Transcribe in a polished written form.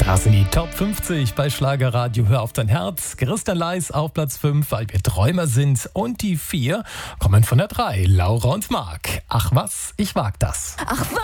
Das sind die Top 50 bei Schlagerradio Hör auf dein Herz. Christian Leis auf Platz 5, weil wir Träumer sind. Und die 4 kommen von der 3, Laura und Marc. Ach was, ich wag das. Ach was.